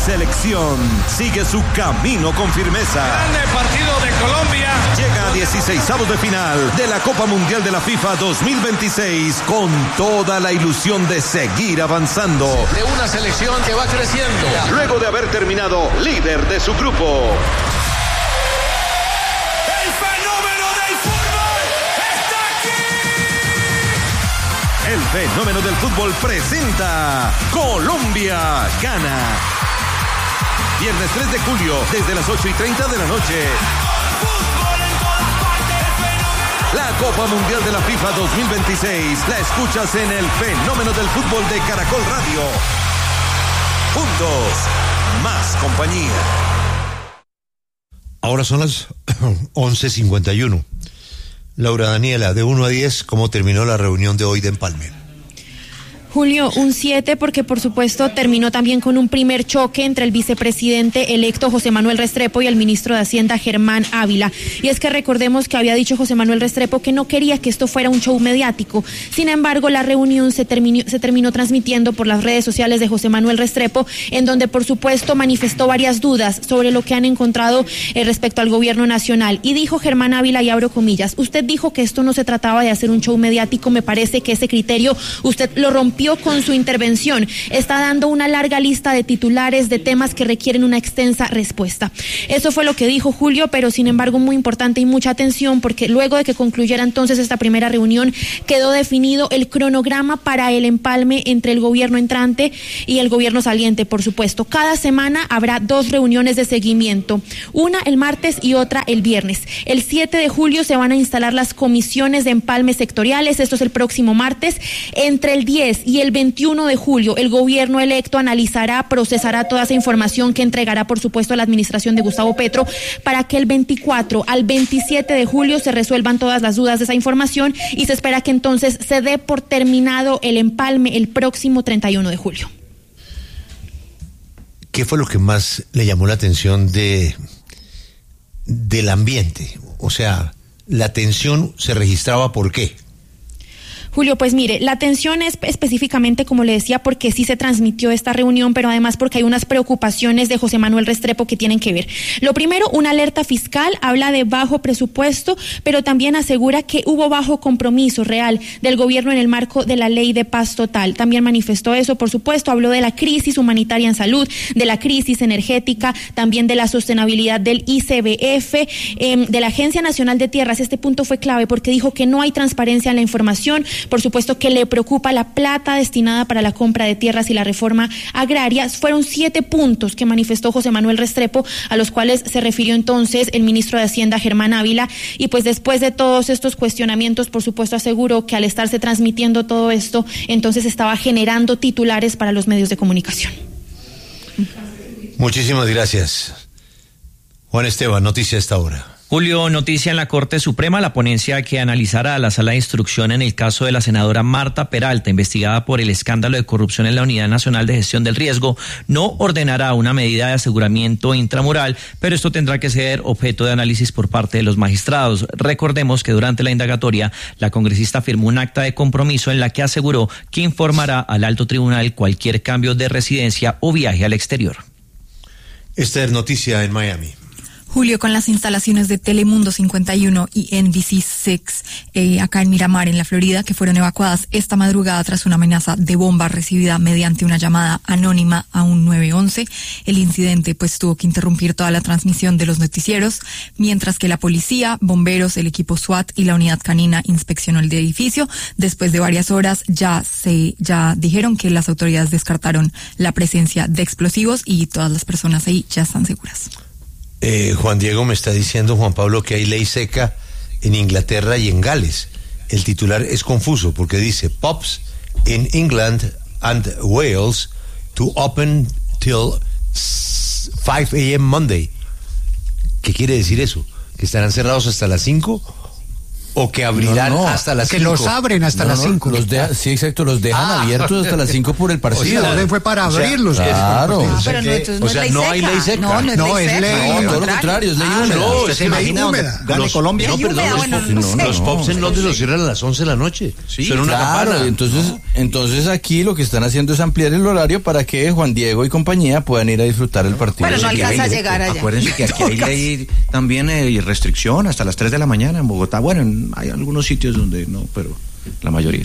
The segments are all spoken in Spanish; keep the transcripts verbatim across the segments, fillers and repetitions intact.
selección sigue su camino con firmeza. Grande partido de Colombia. Llega a dieciseisavos de final de la Copa Mundial de la FIFA dos mil veintiséis con toda la ilusión de seguir avanzando. De una selección que va creciendo. Luego de haber terminado líder de su grupo. ¡El fenómeno del fútbol está aquí! El fenómeno del fútbol presenta Colombia gana. Viernes tres de julio, desde las ocho y treinta de la noche. Fútbol en todas partes. La Copa Mundial de la FIFA dos mil veintiséis la escuchas en el fenómeno del fútbol de Caracol Radio. Juntos, más compañía. Ahora son las once cincuenta y uno. Laura Daniela, de uno a diez, ¿cómo terminó la reunión de hoy de Empalme? Julio, un siete, porque por supuesto terminó también con un primer choque entre el vicepresidente electo José Manuel Restrepo y el ministro de Hacienda Germán Ávila. Y es que recordemos que había dicho José Manuel Restrepo que no quería que esto fuera un show mediático. Sin embargo, la reunión se terminó, se terminó transmitiendo por las redes sociales de José Manuel Restrepo, en donde por supuesto manifestó varias dudas sobre lo que han encontrado eh, respecto al gobierno nacional. Y dijo Germán Ávila, y abro comillas, usted dijo que esto no se trataba de hacer un show mediático, me parece que ese criterio usted lo rompió con su intervención. Está dando una larga lista de titulares de temas que requieren una extensa respuesta. Eso fue lo que dijo Julio, pero sin embargo muy importante y mucha atención, porque luego de que concluyera entonces esta primera reunión, quedó definido el cronograma para el empalme entre el gobierno entrante y el gobierno saliente, por supuesto. Cada semana habrá dos reuniones de seguimiento, una el martes y otra el viernes. El siete de julio se van a instalar las comisiones de empalme sectoriales, esto es el próximo martes. Entre el diez y el veintiuno de julio, el gobierno electo analizará, procesará toda esa información que entregará, por supuesto, a la administración de Gustavo Petro, para que el veinticuatro al veintisiete de julio se resuelvan todas las dudas de esa información y se espera que entonces se dé por terminado el empalme el próximo treinta y uno de julio. ¿Qué fue lo que más le llamó la atención de del ambiente? O sea, la tensión se registraba ¿por qué? Julio, pues mire, la atención es específicamente, como le decía, porque sí se transmitió esta reunión, pero además porque hay unas preocupaciones de José Manuel Restrepo que tienen que ver. Lo primero, una alerta fiscal, habla de bajo presupuesto, pero también asegura que hubo bajo compromiso real del gobierno en el marco de la ley de paz total. También manifestó eso, por supuesto, habló de la crisis humanitaria en salud, de la crisis energética, también de la sostenibilidad del I C B F, eh, de la Agencia Nacional de Tierras. Este punto fue clave porque dijo que no hay transparencia en la información. Por supuesto que le preocupa la plata destinada para la compra de tierras y la reforma agraria. Fueron siete puntos que manifestó José Manuel Restrepo, a los cuales se refirió entonces el ministro de Hacienda Germán Ávila, y pues después de todos estos cuestionamientos, por supuesto aseguró que al estarse transmitiendo todo esto, entonces estaba generando titulares para los medios de comunicación. Muchísimas gracias. Juan Esteban, noticia a esta hora. Julio, noticia en la Corte Suprema, la ponencia que analizará la sala de instrucción en el caso de la senadora Marta Peralta, investigada por el escándalo de corrupción en la Unidad Nacional de Gestión del Riesgo, no ordenará una medida de aseguramiento intramural, pero esto tendrá que ser objeto de análisis por parte de los magistrados. Recordemos que durante la indagatoria, la congresista firmó un acta de compromiso en la que aseguró que informará al alto tribunal cualquier cambio de residencia o viaje al exterior. Esta es noticia en Miami. Julio, con las instalaciones de Telemundo cincuenta y uno y N B C seis eh, acá en Miramar, en la Florida, que fueron evacuadas esta madrugada tras una amenaza de bomba recibida mediante una llamada anónima a un nueve once. El incidente pues tuvo que interrumpir toda la transmisión de los noticieros, mientras que la policía, bomberos, el equipo SWAT y la unidad canina inspeccionó el edificio. Después de varias horas ya se ya dijeron que las autoridades descartaron la presencia de explosivos y todas las personas ahí ya están seguras. Eh, Juan Diego me está diciendo, Juan Pablo, que hay ley seca en Inglaterra y en Gales. El titular es confuso porque dice pubs in England and Wales to open till five a m Monday. ¿Qué quiere decir eso? ¿Que estarán cerrados hasta las cinco o que abrirán no, no, hasta las que cinco. los abren hasta No, las no, cinco. los deja- sí, exacto, los dejan Ah. abiertos hasta las cinco por el partido. O sea, el orden fue para O sea, abrirlos. claro. pues, Ah, o sea pero no, que- entonces o no sea, es ley no seca. hay ley seca. No, no es No, ley es seca. ley, No, todo lo contrario, es ley Ah, húmeda. no, usted se es ley imagina donde húmeda. gane Los- Colombia. no, No, perdón, húmeda, los, bueno, pops- no los, sé. los pops en Londres los cierran a las once de la noche. Sí, Son una claro, campana. entonces, entonces aquí lo que están haciendo es ampliar el horario para que Juan Diego y compañía puedan ir a disfrutar el partido. Bueno, no alcanza a llegar allá. Acuérdense que aquí hay ley también eh, restricción hasta las tres de la mañana en Bogotá. Bueno, en- hay algunos sitios donde no, pero la mayoría.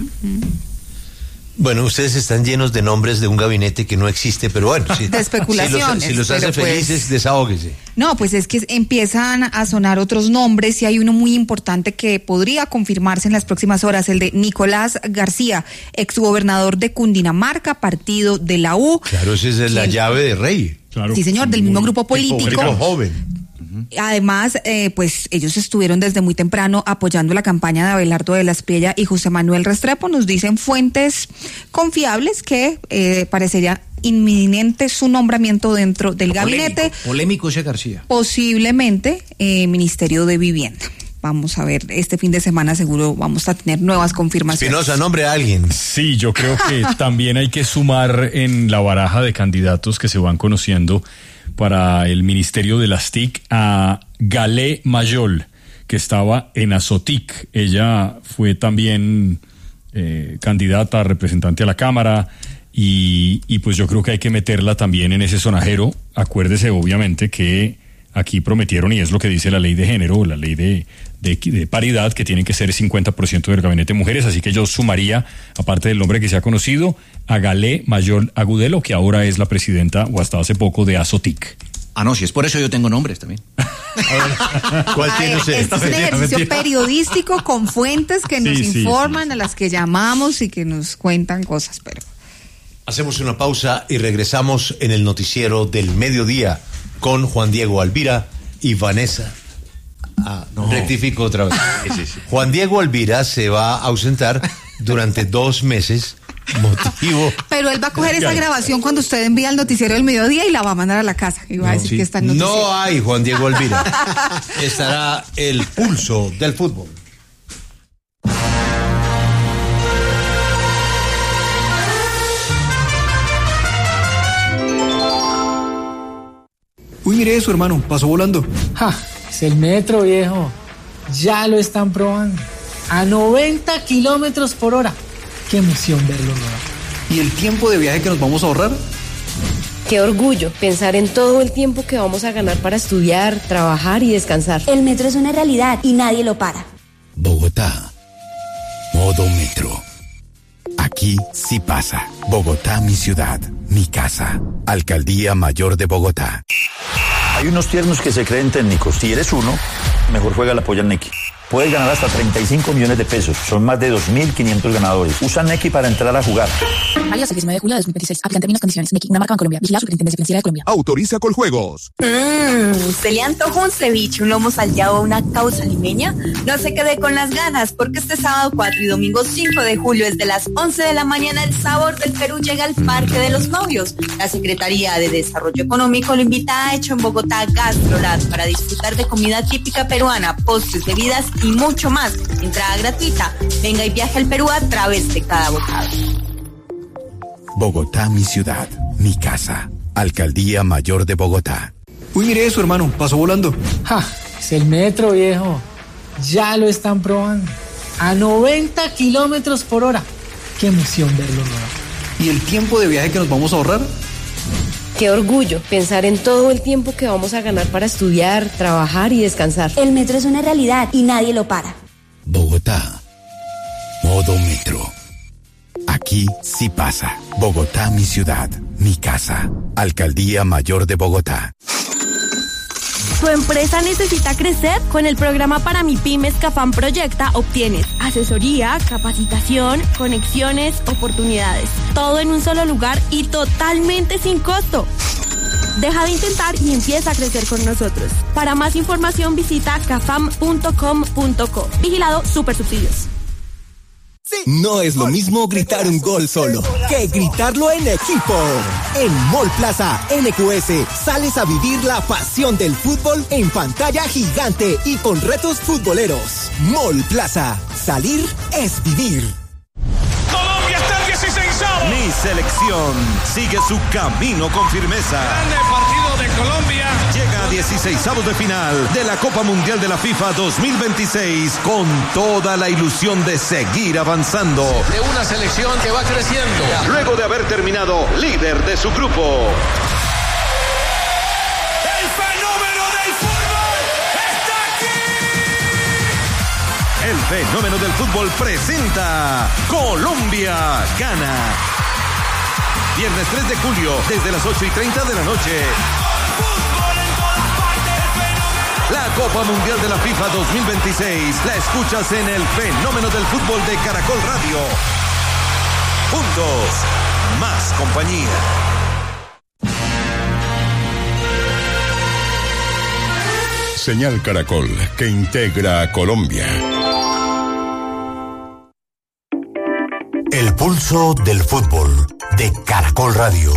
Bueno, ustedes están llenos de nombres de un gabinete que no existe, pero bueno, si, De especulaciones, si los, si los hace pero pues- felices, desahóguese. No, pues es que empiezan a sonar otros nombres y hay uno muy importante que podría confirmarse en las próximas horas, el de Nicolás García, exgobernador de Cundinamarca, partido de la U. Claro, esa es la Quien- llave de Rey. Claro. Sí, señor, del mismo grupo político. Tipo joven. Además, eh, pues ellos estuvieron desde muy temprano apoyando la campaña de Abelardo de la Espriella y José Manuel Restrepo. Nos dicen fuentes confiables que eh, parecería inminente su nombramiento dentro del gabinete, Polémico, polémico ese García. posiblemente eh, Ministerio de Vivienda. Vamos a ver, este fin de semana seguro vamos a tener nuevas confirmaciones. Espinosa, nombre a alguien. Sí, yo creo que también hay que sumar en la baraja de candidatos que se van conociendo para el Ministerio de las T I C a Galé Mayol, que estaba en Azotic. Ella fue también eh, candidata, representante a la Cámara, y, y pues yo creo que hay que meterla también en ese sonajero. Acuérdese obviamente que aquí prometieron, y es lo que dice la ley de género, la ley de, de, de paridad, que tienen que ser cincuenta por ciento del gabinete de mujeres, así que yo sumaría, aparte del nombre que se ha conocido, a Galé Mayol Agudelo, que ahora es la presidenta, o hasta hace poco, de Azotic. Ah, no, si es por eso yo tengo nombres también. ¿Cuál A tiene ver, usted? este es un ejercicio Mentira. periodístico con fuentes que nos Sí, sí, informan, a las que llamamos y que nos cuentan cosas, pero... Hacemos una pausa y regresamos en el noticiero del mediodía con Juan Diego Alvira y Vanessa. Ah, no. Rectifico otra vez. Juan Diego Alvira se va a ausentar durante dos meses. Motivo. Pero él va a coger esa grabación cuando usted envía el noticiero del mediodía y la va a mandar a la casa. Y va a decir Sí. que está en noticiero. No hay Juan Diego Alvira. Estará el pulso del fútbol. Uy, mire eso, hermano, pasó volando. Ja, es el metro, viejo. Ya lo están probando. A noventa kilómetros por hora. Qué emoción verlo, ¿no? ¿Y el tiempo de viaje que nos vamos a ahorrar? Qué orgullo pensar en todo el tiempo que vamos a ganar para estudiar, trabajar y descansar. El metro es una realidad y nadie lo para. Bogotá. Modo metro. Aquí sí pasa. Bogotá, mi ciudad, mi casa. Alcaldía Mayor de Bogotá. Hay unos tiernos que se creen técnicos. Si eres uno, mejor juega la polla Neki. Puedes ganar hasta treinta y cinco millones de pesos. Son más de dos mil quinientos ganadores. Usa Neki para entrar a jugar. Válido hasta el diecinueve de julio de dos mil veintiséis. Aplican términos y condiciones. Neki, una marca Bancolombia. Vigilada Superintendencia Financiera de Colombia. Autoriza Coljuegos. Mmm, ¿se le antojó un ceviche, un lomo salteado o una causa limeña? No se quede con las ganas, porque este sábado cuatro y domingo cinco de julio, desde las once de la mañana, el sabor del Perú llega al Parque de los Novios. La Secretaría de Desarrollo Económico lo invita a Hecho en Bogotá Gastrolab para disfrutar de comida típica peruana, postres, bebidas y mucho más. Entrada gratuita. Venga y viaje al Perú a través de cada bocado. Bogotá, mi ciudad, mi casa. Alcaldía Mayor de Bogotá. Uy, mire eso, hermano, pasó volando. Ja, es el metro, viejo. Ya lo están probando. A noventa kilómetros por hora. Qué emoción verlo, ¿no? ¿Y el tiempo de viaje que nos vamos a ahorrar? Qué orgullo pensar en todo el tiempo que vamos a ganar para estudiar, trabajar y descansar. El metro es una realidad y nadie lo para. Bogotá. Modo metro. Aquí sí pasa. Bogotá, mi ciudad, mi casa. Alcaldía Mayor de Bogotá. ¿Tu empresa necesita crecer? Con el programa para MIPYMES CAFAM Proyecta obtienes asesoría, capacitación, conexiones, oportunidades. Todo en un solo lugar y totalmente sin costo. Deja de intentar y empieza a crecer con nosotros. Para más información visita cafam punto com punto co. Vigilado Supersubsidios. No es lo mismo gritar un gol solo que gritarlo en equipo. En Mall Plaza N Q S sales a vivir la pasión del fútbol en pantalla gigante y con retos futboleros. Mall Plaza, salir es vivir. Colombia está en dieciseisavo. Mi selección sigue su camino con firmeza. Grande partido de Colombia. Llega a dieciseisavos de final de la Copa Mundial de la FIFA dos mil veintiséis con toda la ilusión de seguir avanzando. De una selección que va creciendo. Luego de haber terminado líder de su grupo. El fenómeno del fútbol está aquí. El fenómeno del fútbol presenta Colombia Gana. Viernes tres de julio, desde las ocho y treinta de la noche. La Copa Mundial de la FIFA dos mil veintiséis la escuchas en el fenómeno del fútbol de Caracol Radio. Juntos, más compañía. Señal Caracol, que integra a Colombia. El pulso del fútbol de Caracol Radio.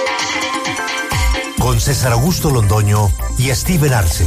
Con César Augusto Londoño y Steven Arce.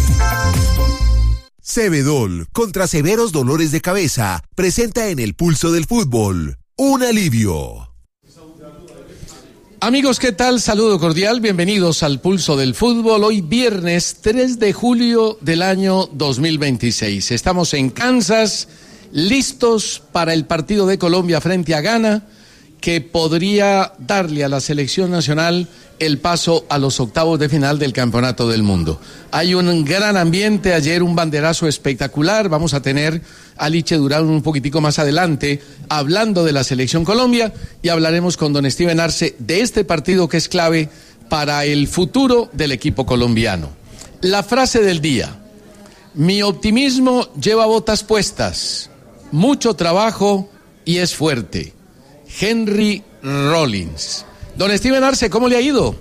Cebedol, contra severos dolores de cabeza, presenta en el pulso del fútbol un alivio. Amigos, ¿qué tal? Saludo cordial, bienvenidos al Pulso del Fútbol. Hoy viernes tres de julio del año dos mil veintiséis. Estamos en Kansas, listos para el partido de Colombia frente a Ghana, que podría darle a la selección nacional el paso a los octavos de final del Campeonato del Mundo. Hay un gran ambiente, ayer un banderazo espectacular, vamos a tener a Liche Durán un poquitico más adelante hablando de la selección Colombia y hablaremos con don Steven Arce de este partido que es clave para el futuro del equipo colombiano. La frase del día: mi optimismo lleva botas puestas, mucho trabajo y es fuerte. Henry Rollins. Don Steven Arce, ¿cómo le ha ido?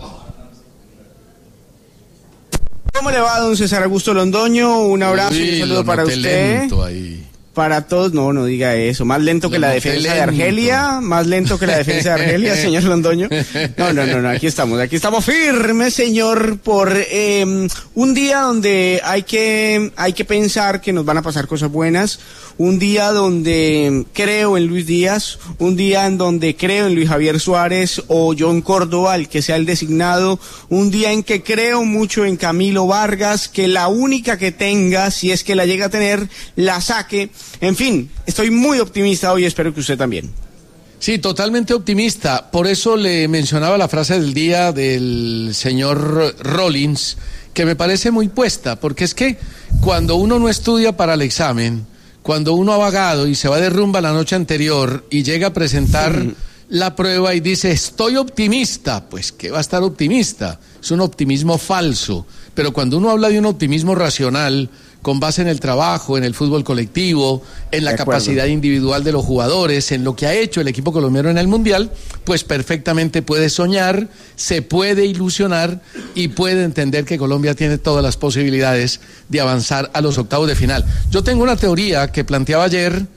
¿Cómo le va, don César Augusto Londoño? Un abrazo y un saludo para usted. Lento ahí. Para todos, no, no diga eso. Más lento que la defensa de Argelia, más lento que la defensa de Argelia, señor Londoño. No, no, no, no, aquí estamos, aquí estamos firmes, señor, por eh, un día donde hay que, hay que pensar que nos van a pasar cosas buenas, un día donde creo en Luis Díaz, un día en donde creo en Luis Javier Suárez o John Córdoba, el que sea el designado, un día en que creo mucho en Camilo Vargas, que la única que tenga, si es que la llega a tener, la saque. En fin, estoy muy optimista hoy, espero que usted también. Sí, totalmente optimista. Por eso le mencionaba la frase del día del señor Rollins, que me parece muy puesta, porque es que cuando uno no estudia para el examen, cuando uno ha vagado y se va de rumba la noche anterior y llega a presentar sí. la prueba y dice, estoy optimista, pues ¿qué va a estar optimista? Es un optimismo falso. Pero cuando uno habla de un optimismo racional, con base en el trabajo, en el fútbol colectivo, en la capacidad individual de los jugadores, en lo que ha hecho el equipo colombiano en el Mundial, pues perfectamente puede soñar, se puede ilusionar y puede entender que Colombia tiene todas las posibilidades de avanzar a los octavos de final. Yo tengo una teoría que planteaba ayer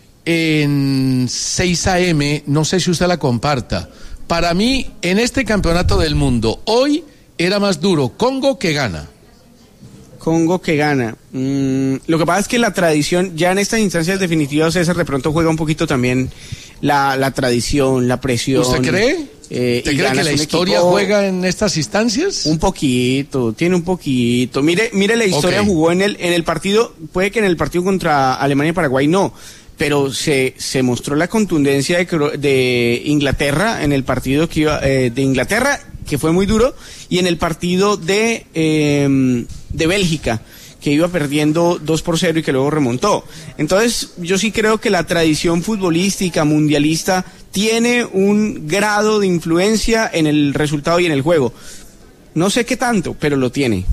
en seis a eme, no sé si usted la comparta. Para mí, en este campeonato del mundo, hoy era más duro Congo que Ghana. Congo que gana. Mm, lo que pasa es que la tradición, ya en estas instancias definitivas, César, de pronto juega un poquito también la, la tradición, la presión. ¿Usted cree? Eh, ¿Usted cree que la historia equipo, juega en estas instancias? Un poquito, tiene un poquito. Mire, mire la historia okay. jugó en el, en el partido, puede que en el partido contra Alemania y Paraguay no, pero se, se mostró la contundencia de, de Inglaterra en el partido que iba, eh, de Inglaterra, que fue muy duro, y en el partido de, eh, de Bélgica, que iba perdiendo dos por cero y que luego remontó. Entonces, yo sí creo que la tradición futbolística, mundialista, tiene un grado de influencia en el resultado y en el juego. No sé qué tanto, pero lo tiene.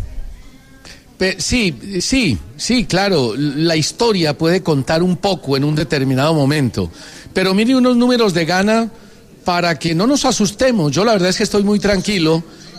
Sí, sí, sí, claro, la historia puede contar un poco en un determinado momento, pero mire unos números de Ghana para que no nos asustemos. Yo la verdad es que estoy muy tranquilo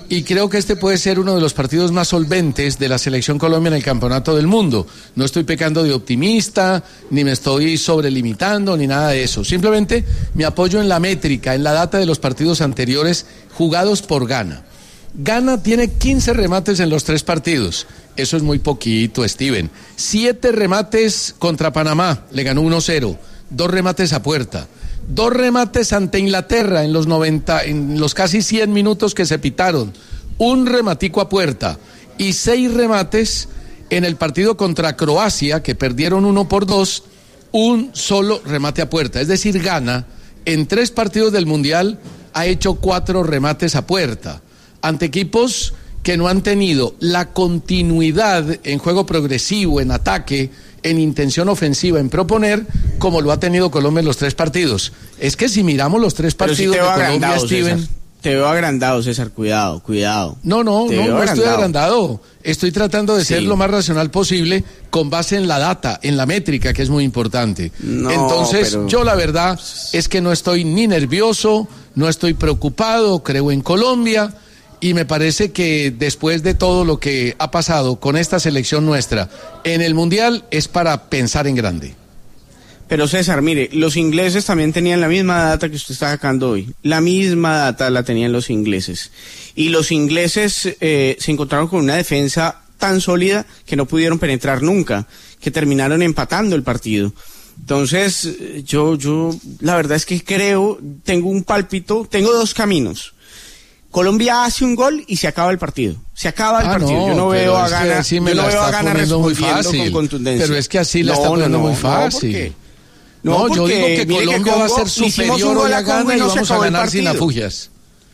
y creo que este puede ser uno de los partidos más solventes de la Selección Colombia en el Campeonato del Mundo. No estoy pecando de optimista, ni me estoy sobrelimitando, ni nada de eso. Simplemente me apoyo en la métrica, en la data de los partidos anteriores jugados por Ghana. Ghana tiene quince remates en los tres partidos. Eso es muy poquito, Steven. Siete remates contra Panamá, le ganó uno cero. Dos remates a puerta. Dos remates ante Inglaterra en los noventa, en los casi cien minutos que se pitaron. Un rematico a puerta. Y seis remates en el partido contra Croacia, que perdieron uno por dos. Un solo remate a puerta. Es decir, Ghana, en tres partidos del Mundial, ha hecho cuatro remates a puerta. Ante equipos que no han tenido la continuidad en juego progresivo, en ataque, en intención ofensiva, en proponer, como lo ha tenido Colombia en los tres partidos. Es que si miramos los tres partidos si de Colombia, Steven... César. Te veo agrandado, César, cuidado, cuidado. No, no, Te no, no agrandado. estoy agrandado. Estoy tratando de sí. ser lo más racional posible con base en la data, en la métrica, que es muy importante. No, Entonces, pero... yo la verdad es que no estoy ni nervioso, no estoy preocupado, creo en Colombia. Y me parece que después de todo lo que ha pasado con esta selección nuestra en el Mundial es para pensar en grande. Pero César, mire, los ingleses también tenían la misma data que usted está sacando hoy. La misma data la tenían los ingleses. Y los ingleses eh, se encontraron con una defensa tan sólida que no pudieron penetrar nunca, que terminaron empatando el partido. Entonces, yo, yo, la verdad es que creo, tengo un pálpito, tengo dos caminos. Colombia hace un gol y se acaba el partido. Se acaba el ah, partido. No, yo no veo a Ghana, yo no veo a Ghana respondiendo con contundencia. Pero es que así la no, está poniendo no, no, muy fácil. No, ¿por qué? No, no yo porque, digo que Colombia que va a Congo, ser superior hoy a Ghana y, y no vamos a ganar sin afullas.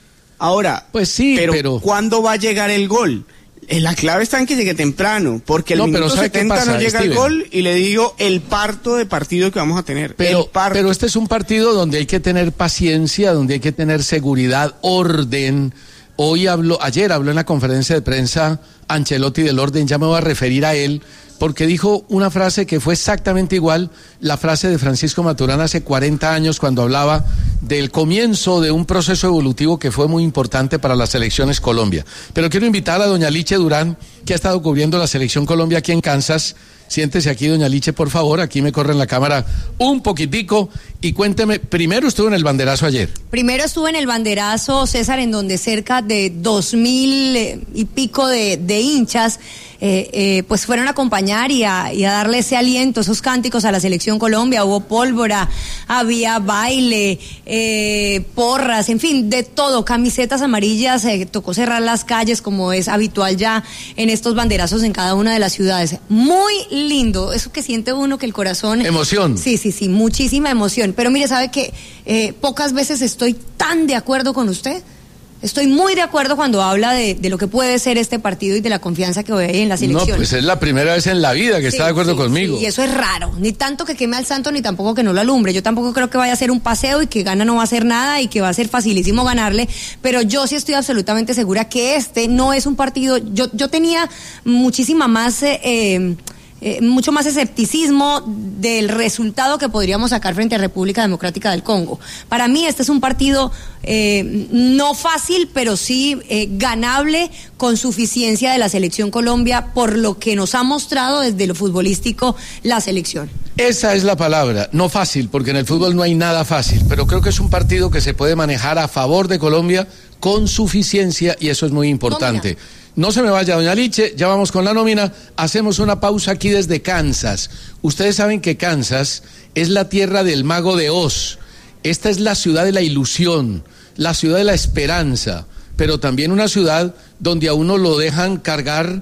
Ahora, pues sí, pero, pero ¿cuándo va a llegar el gol? La clave está en que llegue temprano, porque el no, minuto setenta pasa, no llega Steven? el gol y le digo el parto de partido que vamos a tener. Pero, pero este es un partido donde hay que tener paciencia, donde hay que tener seguridad, orden. Hoy habló, ayer habló en la conferencia de prensa Ancelotti del orden, ya me voy a referir a él, porque dijo una frase que fue exactamente igual la frase de Francisco Maturana hace cuarenta años cuando hablaba del comienzo de un proceso evolutivo que fue muy importante para las selecciones Colombia. Pero quiero invitar a doña Liche Durán, que ha estado cubriendo la selección Colombia aquí en Kansas. Siéntese aquí, doña Liche, por favor, aquí me corren la cámara un poquitico y cuénteme, primero estuvo en el banderazo ayer. Primero estuve en el banderazo, César, en donde cerca de dos mil eh, y pico de, de hinchas eh, eh, pues fueron a acompañar y a, y a darle ese aliento, esos cánticos a la selección Colombia. Hubo pólvora, había baile, eh, porras, en fin, de todo, camisetas amarillas, eh, tocó cerrar las calles como es habitual ya en estos banderazos en cada una de las ciudades. Muy lindo, eso que siente uno que el corazón... Emoción. Sí, sí, sí, muchísima emoción. Pero mire, ¿sabe qué? Eh, pocas veces estoy tan de acuerdo con usted. Estoy muy de acuerdo cuando habla de, de lo que puede ser este partido y de la confianza que hay en la selección. No, pues es la primera vez en la vida que sí, está de acuerdo sí, conmigo. Sí, y eso es raro. Ni tanto que queme al santo, ni tampoco que no lo alumbre. Yo tampoco creo que vaya a ser un paseo y que Ghana no va a hacer nada y que va a ser facilísimo ganarle. Pero yo sí estoy absolutamente segura que este no es un partido... Yo, yo tenía muchísima más... Eh, eh, Eh, mucho más escepticismo del resultado que podríamos sacar frente a República Democrática del Congo. Para mí este es un partido eh, no fácil, pero sí eh, ganable con suficiencia de la selección Colombia por lo que nos ha mostrado desde lo futbolístico la selección. Esa es la palabra, no fácil, porque en el fútbol no hay nada fácil, pero creo que es un partido que se puede manejar a favor de Colombia con suficiencia y eso es muy importante. Nómina. No se me vaya, doña Liche, ya vamos con la nómina, hacemos una pausa aquí desde Kansas. Ustedes saben que Kansas es la tierra del mago de Oz, esta es la ciudad de la ilusión, la ciudad de la esperanza, pero también una ciudad donde a uno lo dejan cargar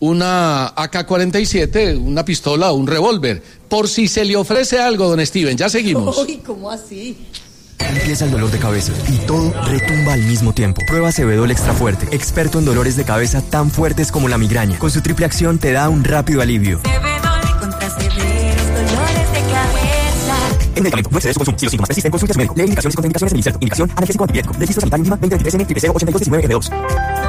una A K cuarenta y siete, una pistola o un revólver, por si se le ofrece algo, don Steven, ya seguimos. Uy, ¿cómo así? Empieza el dolor de cabeza y todo retumba al mismo tiempo. Prueba Cebedol Extra Fuerte, experto en dolores de cabeza tan fuertes como la migraña. Con su triple acción te da un rápido alivio. Cebedol contra severos dolores de cabeza. El medicamento no excede su consumo. Si los síntomas persisten, consulte a su médico. Lee indicaciones y contraindicaciones en el inserto. Indicación analgésico antipirético. Registro sanitario mínima veinte veintitrés N triple cero ochenta y dos diecinueve R dos.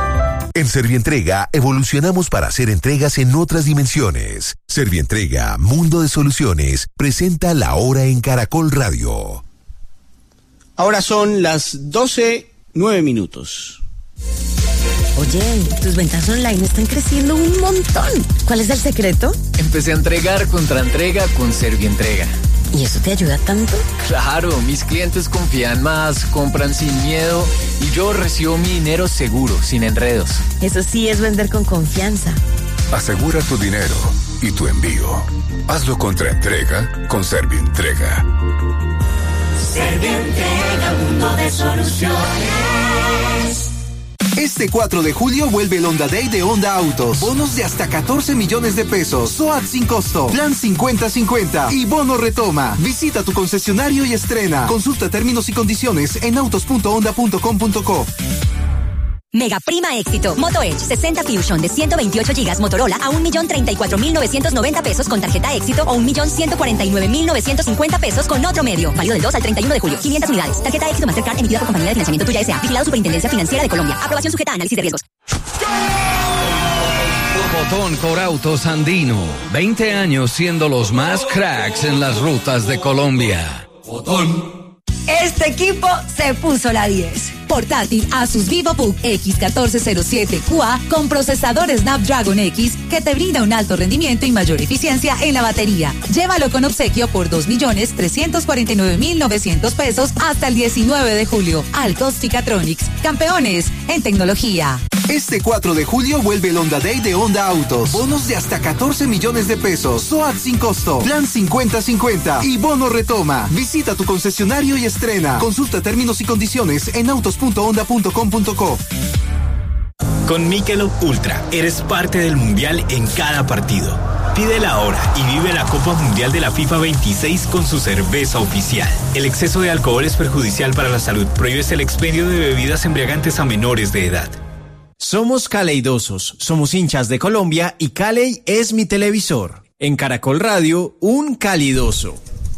En Servientrega evolucionamos para hacer entregas en otras dimensiones. Servientrega, Mundo de Soluciones, presenta La Hora en Caracol Radio. Ahora son las doce, nueve minutos. Oye, tus ventas online están creciendo un montón. ¿Cuál es el secreto? Empecé a entregar contra entrega con Servientrega. ¿Y eso te ayuda tanto? Claro, mis clientes confían más, compran sin miedo y yo recibo mi dinero seguro, sin enredos. Eso sí es vender con confianza. Asegura tu dinero y tu envío. Hazlo contra entrega con Servientrega. Servientrega, mundo de soluciones. Este cuatro de julio vuelve el Honda Day de Honda Autos. Bonos de hasta catorce millones de pesos. S O A T sin costo. Plan cincuenta cincuenta. Y bono retoma. Visita tu concesionario y estrena. Consulta términos y condiciones en autos punto honda punto com punto co. Mega prima éxito. Moto Edge sesenta Fusion de ciento veintiocho gigas Motorola a un millón treinta y cuatro mil novecientos noventa pesos con tarjeta éxito o un millón ciento cuarenta y nueve mil novecientos cincuenta pesos con otro medio. Válido del dos al treinta y uno de julio. quinientas unidades. Tarjeta éxito Mastercard emitida por compañía de financiamiento Tuya S A. Vigilado Superintendencia Financiera de Colombia. Aprobación sujeta a análisis de riesgos. Botón Corautos Andino. veinte años siendo los más cracks en las rutas de Colombia. Botón. Este equipo se puso la diez. Portátil Asus VivoBook X catorce cero siete Q A con procesador Snapdragon X que te brinda un alto rendimiento y mayor eficiencia en la batería. Llévalo con obsequio por dos millones trescientos cuarenta y nueve mil novecientos pesos hasta el diecinueve de julio. Altos Ficatronics, campeones en tecnología. Este cuatro de julio vuelve el Honda Day de Honda Autos. Bonos de hasta catorce millones de pesos. S O A T sin costo. Plan cincuenta cincuenta. Y bono retoma. Visita tu concesionario y estrena. Consulta términos y condiciones en autos punto honda punto com punto co. Con Michelob Ultra eres parte del mundial en cada partido. Pídela ahora y vive la Copa Mundial de la FIFA veintiséis con su cerveza oficial. El exceso de alcohol es perjudicial para la salud. Prohíbes el expendio de bebidas embriagantes a menores de edad. Somos caleidosos, somos hinchas de Colombia y Caley es mi televisor. En Caracol Radio, un calidoso.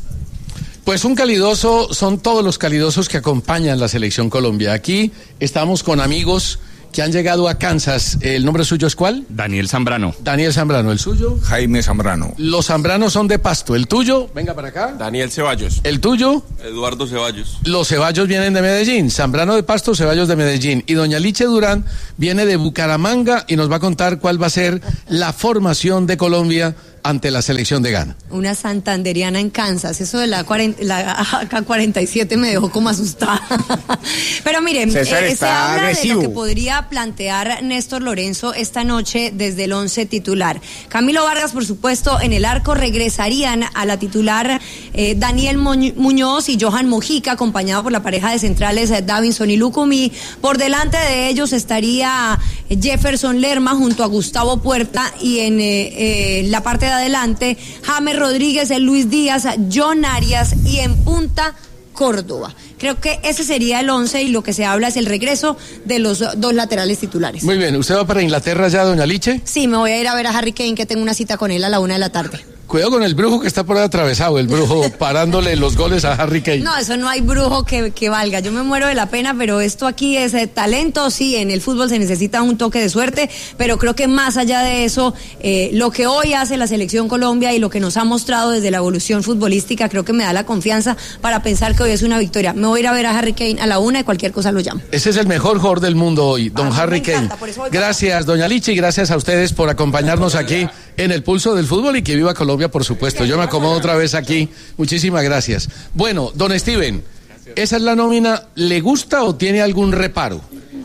Pues un calidoso son todos los calidosos que acompañan la Selección Colombia. Aquí estamos con amigos que han llegado a Kansas. ¿El nombre suyo es cuál? Daniel Zambrano. Daniel Zambrano. ¿El suyo? Jaime Zambrano. Los Zambranos son de Pasto. ¿El tuyo? Venga para acá. Daniel Ceballos. ¿El tuyo? Eduardo Ceballos. Los Ceballos vienen de Medellín. Zambrano de Pasto, Ceballos de Medellín. Y doña Liche Durán viene de Bucaramanga y nos va a contar cuál va a ser la formación de Colombia ante la selección de Ghana. Una santanderiana en Kansas. Eso de la, cuarenta, la A K cuarenta y siete me dejó como asustada. Pero miren, eh, se habla agresivo. de lo que podría plantear Néstor Lorenzo esta noche desde el once titular. Camilo Vargas, por supuesto, en el arco regresarían a la titular eh, Daniel Muñoz y Johan Mojica, acompañado por la pareja de centrales eh, Davinson y Lucumí. Por delante de ellos estaría Jefferson Lerma junto a Gustavo Puerta y en eh, eh, la parte de adelante James Rodríguez, Luis Díaz, John Arias y en punta Córdoba. Creo que ese sería el once y lo que se habla es el regreso de los dos laterales titulares. Muy bien, ¿usted va para Inglaterra ya, doña Liche? Sí, me voy a ir a ver a Harry Kane, que tengo una cita con él a la una de la tarde. Cuidado con el brujo que está por ahí atravesado, el brujo parándole los goles a Harry Kane. No, eso no hay brujo que, que valga. Yo me muero de la pena, pero esto aquí es eh, talento. Sí, en el fútbol se necesita un toque de suerte, pero creo que más allá de eso, eh, lo que hoy hace la Selección Colombia y lo que nos ha mostrado desde la evolución futbolística, creo que me da la confianza para pensar que hoy es una victoria. Me voy a ir a ver a Harry Kane a la una y cualquier cosa lo llamo. Ese es el mejor jugador del mundo hoy, don ah, Harry Kane. Gracias, doña Lichi, y gracias a ustedes por acompañarnos aquí en el Pulso del Fútbol y que viva Colombia, por supuesto. Yo me acomodo otra vez aquí. Muchísimas gracias. Bueno, don Steven, ¿esa es la nómina? ¿Le gusta o tiene algún reparo?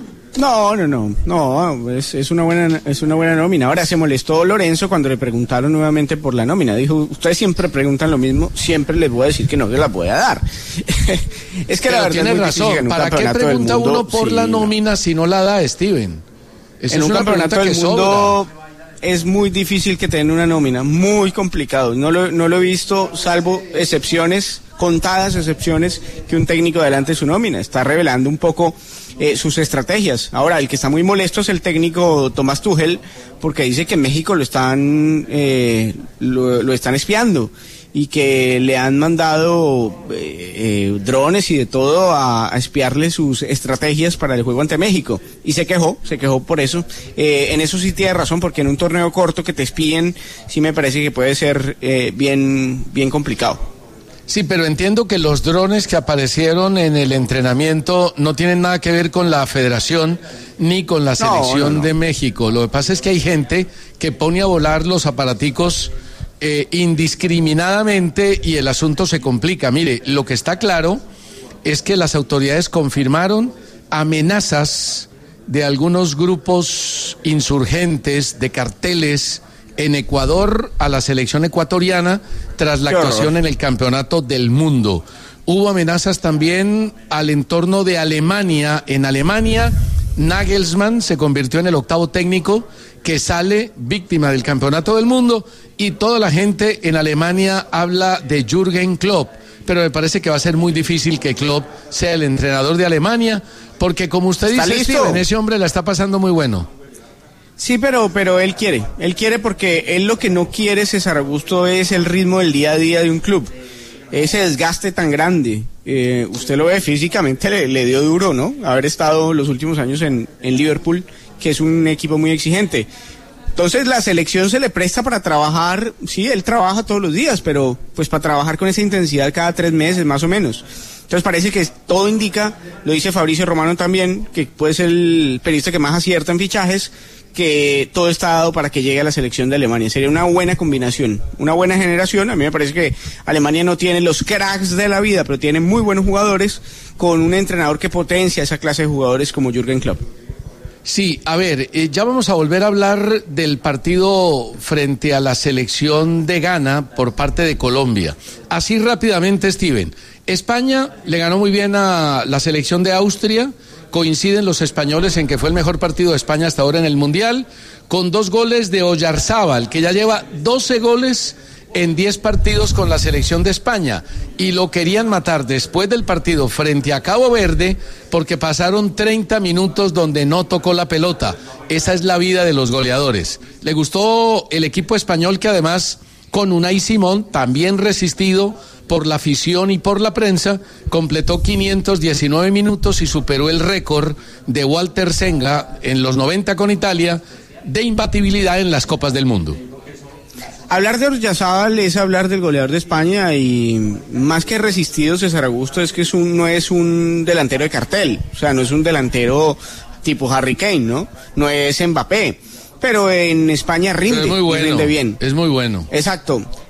No, no, no, no, es, es una buena, es una buena nómina. Ahora se molestó Lorenzo cuando le preguntaron nuevamente por la nómina. Dijo, ustedes siempre preguntan lo mismo, siempre les voy a decir que no se la pueda dar. Es que Pero la verdad tiene es muy razón. ¿Para qué pregunta mundo, uno por sí, la nómina si no la da, Steven? Eso en es un una campeonato del mundo sobra. Es muy difícil que tengan una nómina, muy complicado. No lo, no lo he visto, salvo excepciones, contadas excepciones, que un técnico adelante su nómina. Está revelando un poco eh, sus estrategias. Ahora, el que está muy molesto es el técnico Tomás Tuchel, porque dice que en México lo están, eh, lo, lo están espiando y que le han mandado eh, eh, drones y de todo a, a espiarle sus estrategias para el juego ante México. Y se quejó, se quejó por eso. Eh, en eso sí tiene razón, porque en un torneo corto que te espíen, sí me parece que puede ser eh, bien, bien complicado. Sí, pero entiendo que los drones que aparecieron en el entrenamiento no tienen nada que ver con la federación ni con la selección no, no, no. de México. Lo que pasa es que hay gente que pone a volar los aparaticos eh, indiscriminadamente y el asunto se complica. Mire, lo que está claro es que las autoridades confirmaron amenazas de algunos grupos insurgentes, de carteles en Ecuador a la selección ecuatoriana tras la actuación en el Campeonato del Mundo. Hubo amenazas también al entorno de Alemania. En Alemania, Nagelsmann se convirtió en el octavo técnico que sale víctima del Campeonato del Mundo y toda la gente en Alemania habla de Jürgen Klopp, pero me parece que va a ser muy difícil que Klopp sea el entrenador de Alemania, porque como usted dice, Steven, ese hombre la está pasando muy bueno. Sí, pero pero él quiere, él quiere porque él lo que no quiere, César Augusto, es el ritmo del día a día de un club, ese desgaste tan grande. Eh, usted lo ve físicamente, le, le dio duro, ¿no? Haber estado los últimos años en, en Liverpool, que es un equipo muy exigente. Entonces la selección se le presta para trabajar, sí, él trabaja todos los días, pero pues para trabajar con esa intensidad cada tres meses más o menos. Entonces parece que todo indica, lo dice Fabricio Romano también, que puede ser el periodista que más acierta en fichajes, que todo está dado para que llegue a la selección de Alemania. Sería una buena combinación, una buena generación. A mí me parece que Alemania no tiene los cracks de la vida, pero tiene muy buenos jugadores con un entrenador que potencia esa clase de jugadores como Jürgen Klopp. Sí, a ver, eh, ya vamos a volver a hablar del partido frente a la selección de Ghana por parte de Colombia. Así rápidamente, Steven. España le ganó muy bien a la selección de Austria. Coinciden los españoles en que fue el mejor partido de España hasta ahora en el Mundial, con dos goles de Oyarzábal, que ya lleva doce goles en diez partidos con la selección de España, y lo querían matar después del partido frente a Cabo Verde porque pasaron treinta minutos donde no tocó la pelota. Esa es la vida de los goleadores. Le gustó el equipo español, que además con Unai Simón, también resistido por la afición y por la prensa, completó quinientos diecinueve minutos y superó el récord de Walter Senga en los noventa con Italia de imbatibilidad en las Copas del Mundo. Hablar de Oyarzábal es hablar del goleador de España, y más que resistido, César Augusto, es que es un, no es un delantero de cartel, o sea, no es un delantero tipo Harry Kane, ¿no? No es Mbappé, pero en España rinde, es muy bueno, rinde bien. Es muy bueno. Exacto.